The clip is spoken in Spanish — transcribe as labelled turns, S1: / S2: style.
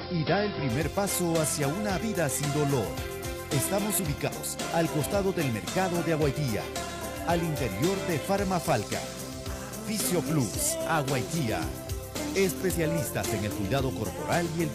S1: y da el primer paso hacia una vida sin dolor. Estamos ubicados al costado del mercado de Aguaitía, al interior de Farmafalca. Fisio Plus, Aguaitía. Especialistas en el cuidado corporal y el